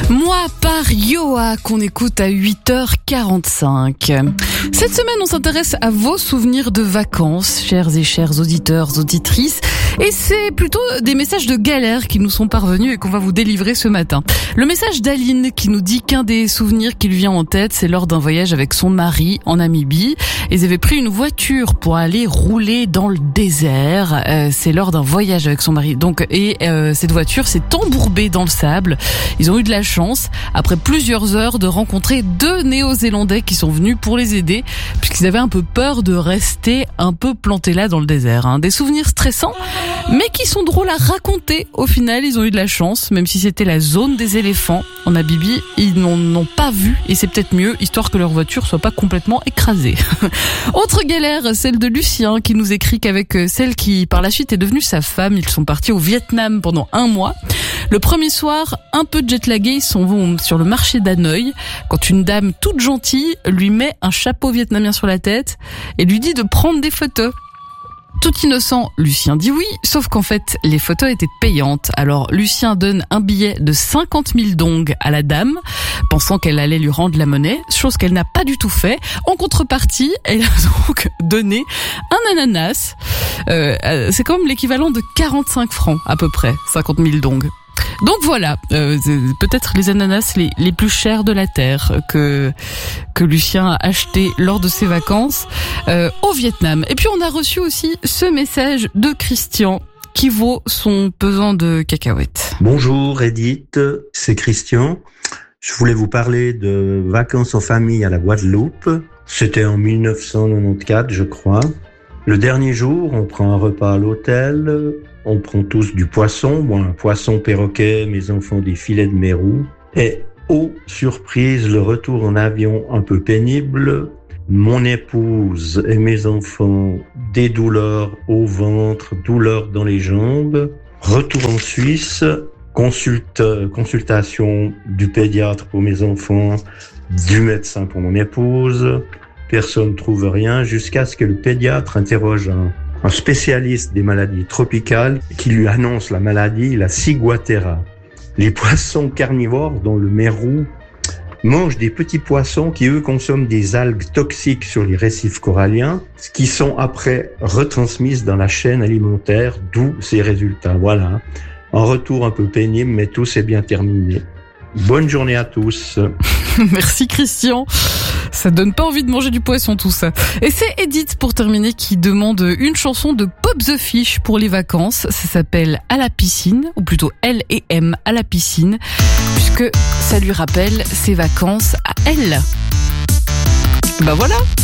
Moi par Yoa qu'on écoute à 8h45. Cette semaine, on s'intéresse à vos souvenirs de vacances, chers et chers auditeurs, auditrices. Et c'est plutôt des messages de galère qui nous sont parvenus et qu'on va vous délivrer ce matin. Le message d'Aline qui nous dit qu'un des souvenirs qui lui vient en tête, c'est lors d'un voyage avec son mari en Namibie. Ils avaient pris une voiture pour aller rouler dans le désert. C'est lors d'un voyage avec son mari. Cette voiture s'est embourbée dans le sable. Ils ont eu de la chance, après plusieurs heures, de rencontrer 2 Néo-Zélandais qui sont venus pour les aider, puisqu'ils avaient un peu peur de rester un peu plantés là dans le désert. Des souvenirs stressants, mais qui sont drôles à raconter. Au final, ils ont eu de la chance, même si c'était la zone des éléphants en Namibie, ils n'en ont pas vu, et c'est peut-être mieux, histoire que leur voiture soit pas complètement écrasée. Autre galère, celle de Lucien, qui nous écrit qu'avec celle qui par la suite est devenue sa femme, ils sont partis au Vietnam pendant 1 mois. Le premier soir, un peu jet-lagués, ils s'en vont sur le marché d'Hanoï, quand une dame toute gentille lui met un chapeau vietnamien sur la tête et lui dit de prendre des photos. Tout innocent, Lucien dit oui, sauf qu'en fait, les photos étaient payantes. Alors, Lucien donne un billet de 50 000 dong à la dame, pensant qu'elle allait lui rendre la monnaie, chose qu'elle n'a pas du tout fait. En contrepartie, elle a donc donné un ananas. C'est quand même l'équivalent de 45 francs, à peu près, 50 000 dong. Donc voilà, peut-être les ananas les plus chers de la terre que Lucien a acheté lors de ses vacances au Vietnam. Et puis on a reçu aussi ce message de Christian qui vaut son pesant de cacahuètes. Bonjour Edith, c'est Christian. Je voulais vous parler de vacances en famille à la Guadeloupe. C'était en 1994, je crois. Le dernier jour, on prend un repas à l'hôtel. On prend tous du poisson, moi un poisson perroquet, mes enfants des filets de mérou. Et surprise, le retour en avion un peu pénible. Mon épouse et mes enfants, des douleurs au ventre, douleurs dans les jambes. Retour en Suisse, consultation du pédiatre pour mes enfants, du médecin pour mon épouse. Personne ne trouve rien jusqu'à ce que le pédiatre interroge un spécialiste des maladies tropicales qui lui annonce la maladie, la ciguatera. Les poissons carnivores, dont le mérou, mangent des petits poissons qui, eux, consomment des algues toxiques sur les récifs coralliens, qui sont après retransmises dans la chaîne alimentaire, d'où ces résultats. Voilà. Un retour un peu pénible, mais tout s'est bien terminé. Bonne journée à tous. Merci Christian. Ça donne pas envie de manger du poisson tout ça. Et c'est Edith pour terminer qui demande une chanson de Pop the Fish pour les vacances. Ça s'appelle À la piscine, ou plutôt L&M à la piscine, puisque ça lui rappelle ses vacances à elle. Bah voilà.